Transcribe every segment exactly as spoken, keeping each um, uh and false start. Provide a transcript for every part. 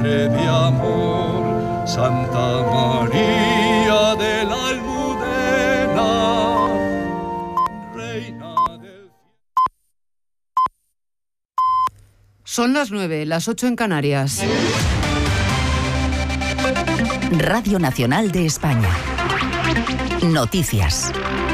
Madre de amor, Santa María de la Almudena, Reina del... Son las nueve, las ocho en Canarias. Radio Nacional de España. Noticias.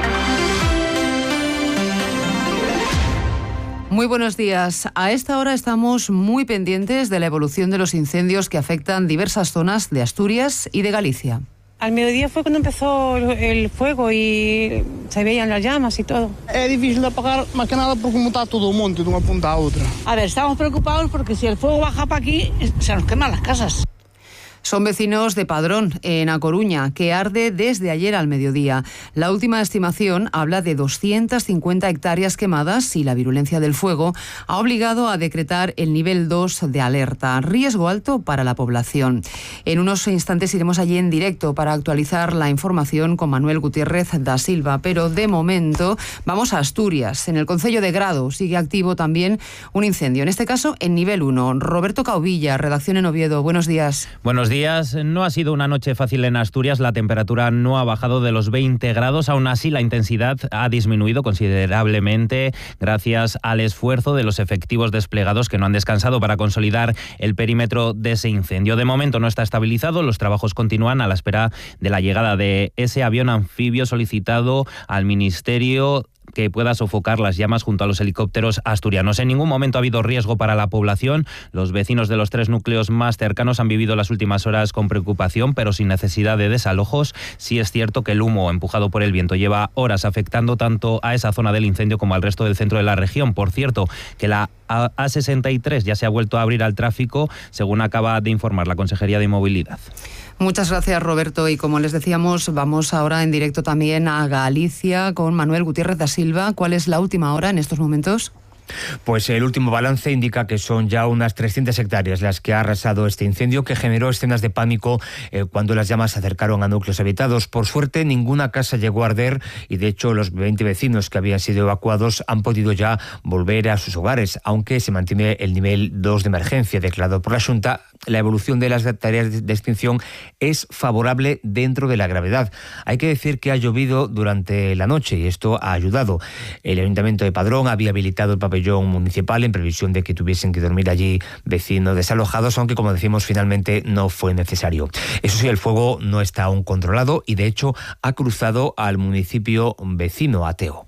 Muy buenos días. A esta hora estamos muy pendientes de la evolución de los incendios que afectan diversas zonas de Asturias y de Galicia. Al mediodía fue cuando empezó el fuego y se veían las llamas y todo. Es difícil de apagar más que nada porque como está todo un monte de una punta a otra. A ver, estamos preocupados porque si el fuego baja para aquí, se nos queman las casas. Son vecinos de Padrón, en A Coruña, que arde desde ayer al mediodía. La última estimación habla de doscientas cincuenta hectáreas quemadas y la virulencia del fuego ha obligado a decretar el nivel dos de alerta, riesgo alto para la población. En unos instantes iremos allí en directo para actualizar la información con Manuel Gutiérrez da Silva, pero de momento vamos a Asturias. En el concello de Grado sigue activo también un incendio, en este caso en nivel uno. Roberto Cauvilla, redacción en Oviedo. Buenos días. Buenos días. No ha sido una noche fácil en Asturias. La temperatura no ha bajado de los veinte grados. Aún así, la intensidad ha disminuido considerablemente gracias al esfuerzo de los efectivos desplegados que no han descansado para consolidar el perímetro de ese incendio. De momento no está estabilizado. Los trabajos continúan a la espera de la llegada de ese avión anfibio solicitado al Ministerio que pueda sofocar las llamas junto a los helicópteros asturianos. En ningún momento ha habido riesgo para la población. Los vecinos de los tres núcleos más cercanos han vivido las últimas horas con preocupación, pero sin necesidad de desalojos. Sí es cierto que el humo empujado por el viento lleva horas afectando tanto a esa zona del incendio como al resto del centro de la región. Por cierto, que la A sesenta y tres ya se ha vuelto a abrir al tráfico, según acaba de informar la Consejería de Movilidad. Muchas gracias, Roberto. Y como les decíamos, vamos ahora en directo también a Galicia con Manuel Gutiérrez da Silva. ¿Cuál es la última hora en estos momentos? Pues el último balance indica que son ya unas trescientas hectáreas las que ha arrasado este incendio, que generó escenas de pánico eh, cuando las llamas se acercaron a núcleos habitados. Por suerte, ninguna casa llegó a arder y, de hecho, los veinte vecinos que habían sido evacuados han podido ya volver a sus hogares, aunque se mantiene el nivel dos de emergencia declarado por la Xunta. La evolución de las tareas de extinción es favorable dentro de la gravedad. Hay que decir que ha llovido durante la noche y esto ha ayudado. El Ayuntamiento de Padrón había habilitado el papel municipal en previsión de que tuviesen que dormir allí vecinos desalojados, aunque, como decimos, finalmente no fue necesario. Eso sí, el fuego no está aún controlado y, de hecho, ha cruzado al municipio vecino, Ateo.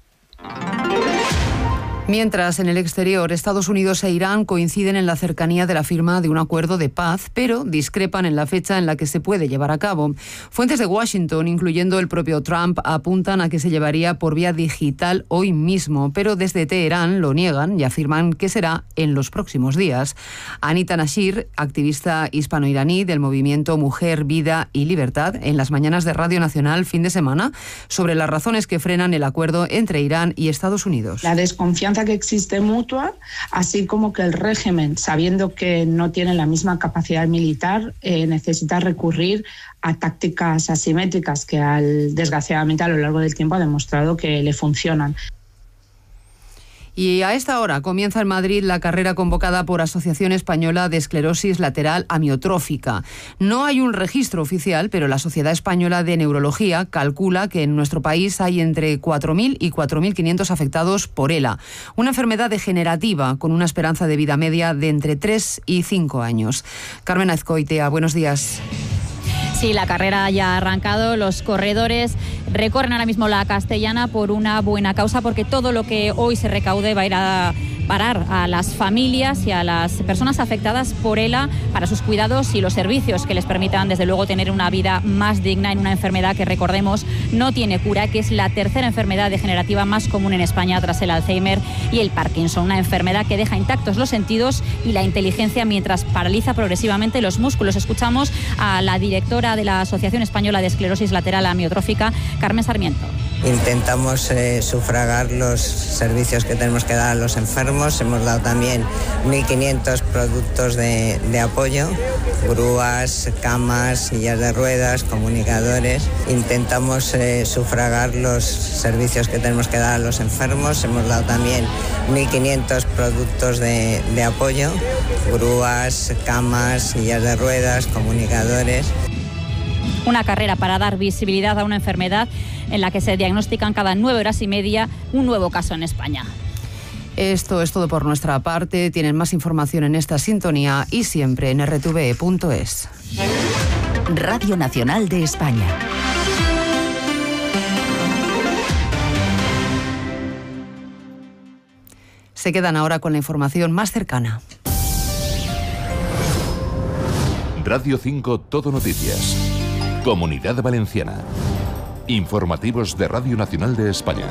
Mientras, en el exterior, Estados Unidos e Irán coinciden en la cercanía de la firma de un acuerdo de paz, pero discrepan en la fecha en la que se puede llevar a cabo. Fuentes de Washington, incluyendo el propio Trump, apuntan a que se llevaría por vía digital hoy mismo, pero desde Teherán lo niegan y afirman que será en los próximos días. Anita Nashir, activista hispano-iraní del movimiento Mujer, Vida y Libertad, en las mañanas de Radio Nacional fin de semana, sobre las razones que frenan el acuerdo entre Irán y Estados Unidos. La desconfianza que existe mutua, así como que el régimen, sabiendo que no tiene la misma capacidad militar, eh, necesita recurrir a tácticas asimétricas que al, desgraciadamente a lo largo del tiempo ha demostrado que le funcionan. Y a esta hora comienza en Madrid la carrera convocada por Asociación Española de Esclerosis Lateral Amiotrófica. No hay un registro oficial, pero la Sociedad Española de Neurología calcula que en nuestro país hay entre cuatro mil y cuatro mil quinientos afectados por ELA, una enfermedad degenerativa con una esperanza de vida media de entre tres y cinco años. Carmen Azcoitia, buenos días. Sí, la carrera ya ha arrancado. Los corredores recorren ahora mismo la Castellana por una buena causa, porque todo lo que hoy se recaude va a ir a parar a las familias y a las personas afectadas por ELA para sus cuidados y los servicios que les permitan, desde luego, tener una vida más digna en una enfermedad que, recordemos, no tiene cura, que es la tercera enfermedad degenerativa más común en España tras el Alzheimer y el Parkinson, una enfermedad que deja intactos los sentidos y la inteligencia mientras paraliza progresivamente los músculos. Escuchamos a la directora de la Asociación Española de Esclerosis Lateral Amiotrófica, Carmen Sarmiento. Intentamos eh, sufragar los servicios que tenemos que dar a los enfermos. Hemos dado también mil quinientos productos de, de apoyo, grúas, camas, sillas de ruedas, comunicadores. Intentamos eh, sufragar los servicios que tenemos que dar a los enfermos. Hemos dado también mil quinientos productos de, de apoyo, grúas, camas, sillas de ruedas, comunicadores. Una carrera para dar visibilidad a una enfermedad en la que se diagnostican cada nueve horas y media un nuevo caso en España. Esto es todo por nuestra parte. Tienen más información en esta sintonía y siempre en erre te ve punto es. Radio Nacional de España. Se quedan ahora con la información más cercana. Radio cinco Todo Noticias. Comunidad Valenciana. Informativos de Radio Nacional de España.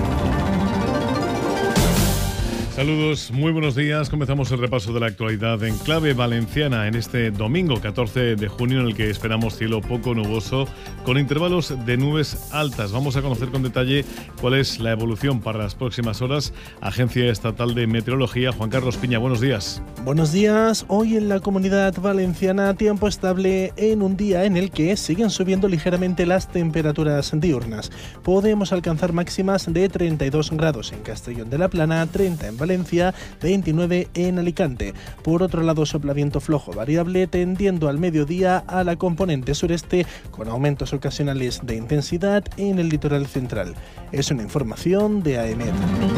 Saludos, muy buenos días. Comenzamos el repaso de la actualidad en clave valenciana en este domingo catorce de junio, en el que esperamos cielo poco nuboso con intervalos de nubes altas. Vamos a conocer con detalle cuál es la evolución para las próximas horas. Agencia Estatal de Meteorología, Juan Carlos Piña, buenos días. Buenos días. Hoy en la Comunidad Valenciana, tiempo estable en un día en el que siguen subiendo ligeramente las temperaturas diurnas. Podemos alcanzar máximas de treinta y dos grados en Castellón de la Plana, treinta en Valencia, veintinueve en Alicante. Por otro lado, sopla viento flojo variable tendiendo al mediodía a la componente sureste, con aumentos ocasionales de intensidad en el litoral central. Es una información de AEMET.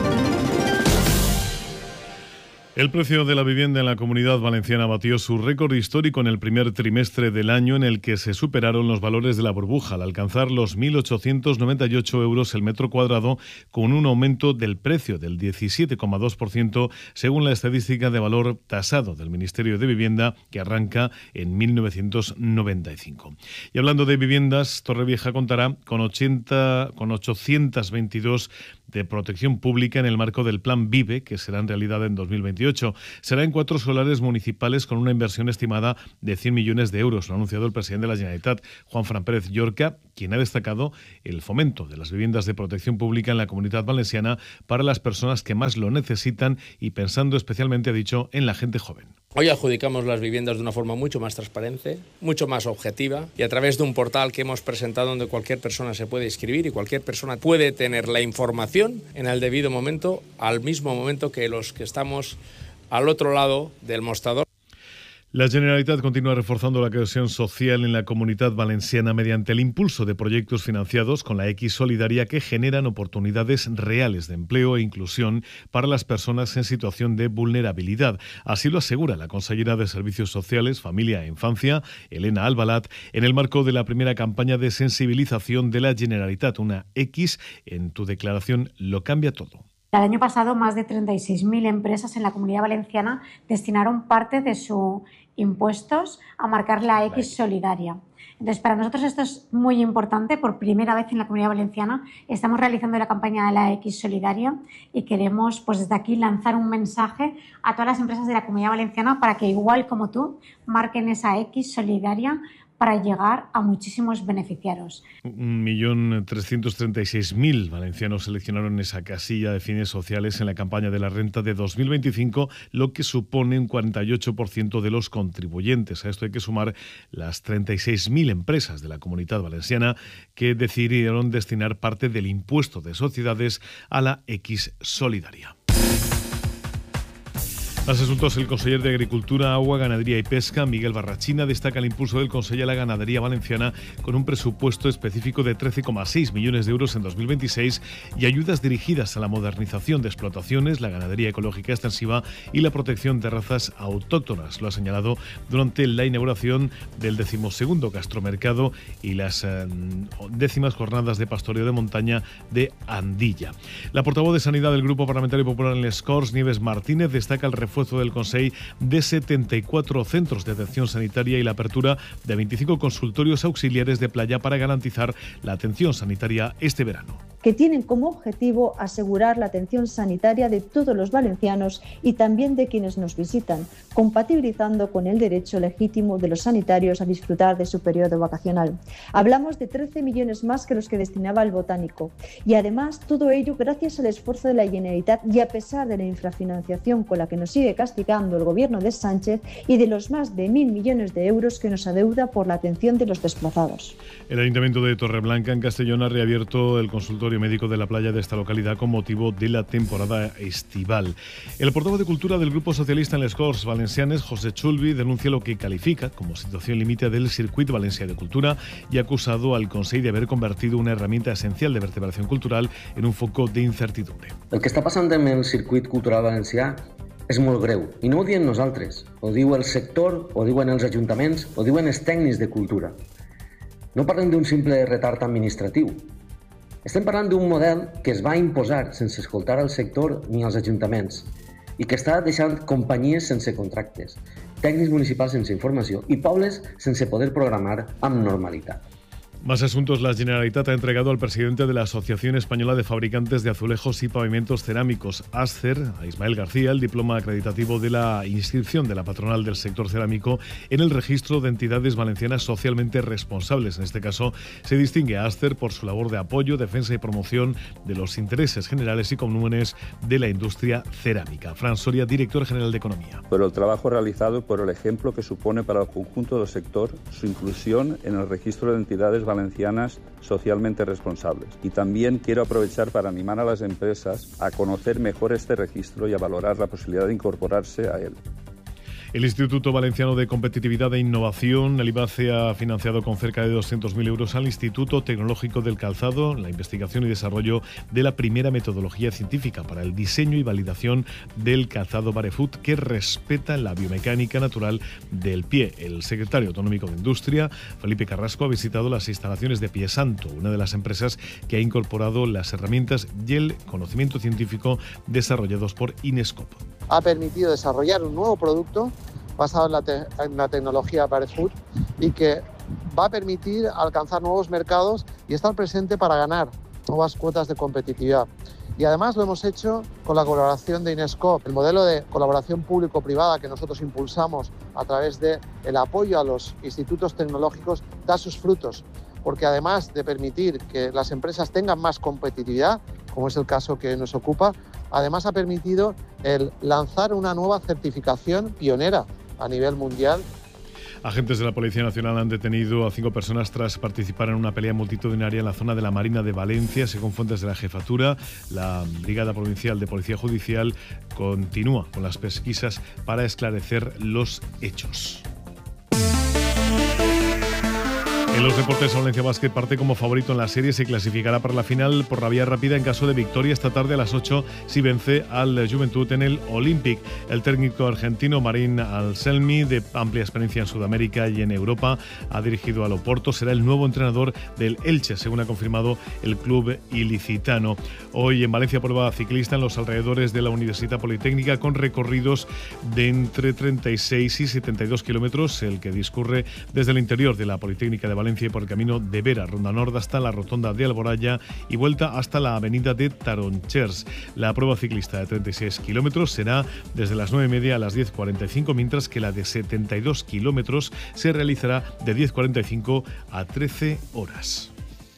El precio de la vivienda en la Comunidad Valenciana batió su récord histórico en el primer trimestre del año, en el que se superaron los valores de la burbuja al alcanzar los mil ochocientos noventa y ocho euros el metro cuadrado, con un aumento del precio del diecisiete coma dos por ciento según la estadística de valor tasado del Ministerio de Vivienda, que arranca en mil novecientos noventa y cinco. Y hablando de viviendas, Torrevieja contará con, ochenta, con ochocientos veintidós de protección pública en el marco del Plan Vive, que será en realidad en dos mil veintiocho. Será en cuatro solares municipales con una inversión estimada de cien millones de euros, lo ha anunciado el presidente de la Generalitat, Juan Fran Pérez Llorca, quien ha destacado el fomento de las viviendas de protección pública en la Comunidad Valenciana para las personas que más lo necesitan y pensando especialmente, ha dicho, en la gente joven. Hoy adjudicamos las viviendas de una forma mucho más transparente, mucho más objetiva, y a través de un portal que hemos presentado donde cualquier persona se puede inscribir y cualquier persona puede tener la información en el debido momento, al mismo momento que los que estamos al otro lado del mostrador. La Generalitat continúa reforzando la cohesión social en la Comunidad Valenciana mediante el impulso de proyectos financiados con la X Solidaria que generan oportunidades reales de empleo e inclusión para las personas en situación de vulnerabilidad. Así lo asegura la consellera de Servicios Sociales, Familia e Infancia, Elena Albalat, en el marco de la primera campaña de sensibilización de la Generalitat, una X en tu declaración lo cambia todo. El año pasado, más de treinta y seis mil empresas en la Comunidad Valenciana destinaron parte de sus impuestos a marcar la X solidaria. Entonces, para nosotros esto es muy importante. Por primera vez en la Comunidad Valenciana estamos realizando la campaña de la X solidaria y queremos, pues desde aquí, lanzar un mensaje a todas las empresas de la Comunidad Valenciana para que, igual como tú, marquen esa X solidaria para llegar a muchísimos beneficiarios. Un millón trescientos treinta y seis mil valencianos seleccionaron esa casilla de fines sociales en la campaña de la renta de dos mil veinticinco, lo que supone un cuarenta y ocho por ciento de los contribuyentes. A esto hay que sumar las treinta y seis mil empresas de la Comunidad Valenciana que decidieron destinar parte del impuesto de sociedades a la X solidaria. Más asuntos. El conseller de Agricultura, Agua, Ganadería y Pesca, Miguel Barrachina, destaca el impulso del Consejo a la Ganadería Valenciana con un presupuesto específico de trece coma seis millones de euros en dos mil veintiséis y ayudas dirigidas a la modernización de explotaciones, la ganadería ecológica extensiva y la protección de razas autóctonas. Lo ha señalado durante la inauguración del decimosegundo gastromercado y las eh, décimas jornadas de pastoreo de montaña de Andilla. La portavoz de Sanidad del Grupo Parlamentario Popular en les Corts, Nieves Martínez, destaca el refuerzo del Consell de setenta y cuatro centros de atención sanitaria y la apertura de veinticinco consultorios auxiliares de playa para garantizar la atención sanitaria este verano. que tienen como objetivo asegurar la atención sanitaria de todos los valencianos y también de quienes nos visitan, compatibilizando con el derecho legítimo de los sanitarios a disfrutar de su periodo vacacional. Hablamos de trece millones más que los que destinaba el Botánico y además todo ello gracias al esfuerzo de la Generalitat y a pesar de la infrafinanciación con la que nos sigue castigando el gobierno de Sánchez y de los más de mil millones de euros que nos adeuda por la atención de los desplazados. El Ayuntamiento de Torreblanca, en Castellón, ha reabierto el consultorio médico de la playa de esta localidad con motivo de la temporada estival. El portavoz de Cultura del Grupo Socialista en les Corts Valencianes, José Chulvi, denuncia lo que califica como situación límite del Circuit Valencià de Cultura y ha acusado al Consell de haber convertido una herramienta esencial de vertebración cultural en un foco de incertidumbre. El que està passant amb el Circuit Cultural Valencià és molt greu i no ho diem nosaltres, ho diu el sector, ho diuen els ajuntaments, ho diuen els tècnics de cultura. No parlem d'un simple retard administratiu. Estem parlant d'un model que es va imposar sense escoltar el sector ni els ajuntaments i que està deixant companyies sense contractes, tècnics municipals sense informació i pobles sense poder programar amb normalitat. Más asuntos. La Generalitat ha entregado al presidente de la Asociación Española de Fabricantes de Azulejos y Pavimentos Cerámicos, ASCER, a Ismael García, el diploma acreditativo de la inscripción de la patronal del sector cerámico en el registro de entidades valencianas socialmente responsables. En este caso, se distingue a ASCER por su labor de apoyo, defensa y promoción de los intereses generales y comunes de la industria cerámica. Fran Soria, director general de Economía. Por el trabajo realizado, por el ejemplo que supone para el conjunto del sector su inclusión en el registro de entidades valencianas valencianas socialmente responsables. Y también quiero aprovechar para animar a las empresas a conocer mejor este registro y a valorar la posibilidad de incorporarse a él. El Instituto Valenciano de Competitividad e Innovación, el IBACE, ha financiado con cerca de doscientos mil euros al Instituto Tecnológico del Calzado la investigación y desarrollo de la primera metodología científica para el diseño y validación del calzado barefoot que respeta la biomecánica natural del pie. El secretario autonómico de Industria, Felipe Carrasco, ha visitado las instalaciones de Piesanto, una de las empresas que ha incorporado las herramientas y el conocimiento científico desarrollados por Inescope. Ha permitido desarrollar un nuevo producto basado en la, te en la tecnología barefoot y que va a permitir alcanzar nuevos mercados y estar presente para ganar nuevas cuotas de competitividad. Y además lo hemos hecho con la colaboración de Inescope, el modelo de colaboración público-privada que nosotros impulsamos a través del apoyo a los institutos tecnológicos da sus frutos, porque además de permitir que las empresas tengan más competitividad, como es el caso que nos ocupa, además ha permitido el lanzar una nueva certificación pionera a nivel mundial. Agentes de la Policía Nacional han detenido a cinco personas tras participar en una pelea multitudinaria en la zona de la Marina de Valencia. Según fuentes de la jefatura, la Brigada Provincial de Policía Judicial continúa con las pesquisas para esclarecer los hechos. En los deportes, Valencia Basket parte como favorito en la serie. Se clasificará para la final por la vía rápida en caso de victoria esta tarde a las ocho si vence al Juventud en el Olympic. El técnico argentino Marín Anselmi, de amplia experiencia en Sudamérica y en Europa, ha dirigido al Oporto. Será el nuevo entrenador del Elche, según ha confirmado el club ilicitano. Hoy en Valencia, prueba ciclista en los alrededores de la Universidad Politécnica con recorridos de entre treinta y seis y setenta y dos kilómetros, el que discurre desde el interior de la Politécnica de Valencia y por el camino de Vera, Ronda Nord, hasta la rotonda de Alboraya y vuelta hasta la avenida de Taronchers. La prueba ciclista de treinta y seis kilómetros será desde las nueve y media a las diez cuarenta y cinco, mientras que la de setenta y dos kilómetros se realizará de diez cuarenta y cinco a trece horas.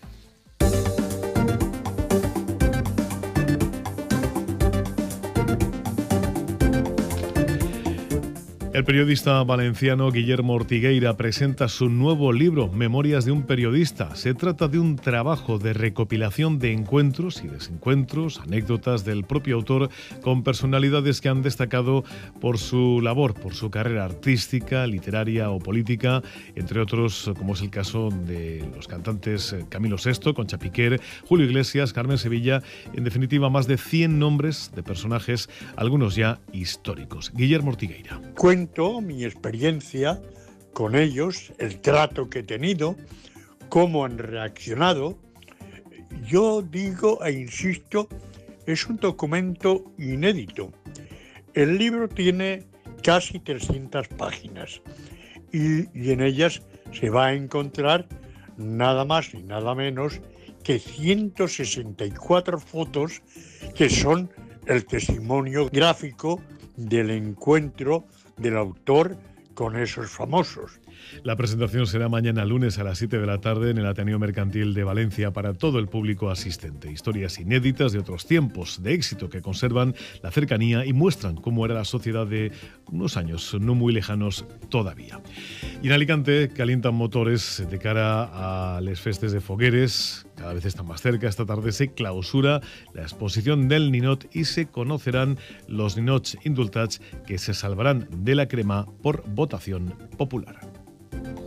El periodista valenciano Guillermo Ortigueira presenta su nuevo libro, Memorias de un periodista. Se trata de un trabajo de recopilación de encuentros y desencuentros, anécdotas del propio autor con personalidades que han destacado por su labor, por su carrera artística, literaria o política, entre otros, como es el caso de los cantantes Camilo Sesto, Concha Piquer, Julio Iglesias, Carmen Sevilla, en definitiva más de cien nombres de personajes, algunos ya históricos. Guillermo Ortigueira. Cuento mi experiencia con ellos, el trato que he tenido, cómo han reaccionado. Yo digo e insisto, es un documento inédito. El libro tiene casi trescientas páginas y, y en ellas se va a encontrar nada más y nada menos que ciento sesenta y cuatro fotos que son el testimonio gráfico del encuentro del autor con esos famosos. La presentación será mañana lunes a las siete de la tarde en el Ateneo Mercantil de Valencia para todo el público asistente. Historias inéditas de otros tiempos de éxito que conservan la cercanía y muestran cómo era la sociedad de unos años no muy lejanos todavía. Y en Alicante calientan motores de cara a les festes de Fogueres. Cada vez están más cerca. Esta tarde se clausura la exposición del Ninot y se conocerán los Ninots indultats que se salvarán de la crema por votación popular.